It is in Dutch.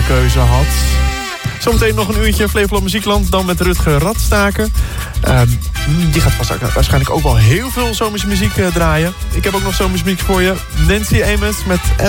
keuze had. Zometeen nog een uurtje Flevoland Muziekland. Dan met Rutger Radstaker. Die gaat waarschijnlijk ook wel heel veel zomerse muziek draaien. Ik heb ook nog zomerse muziek voor je. Nancy Amos met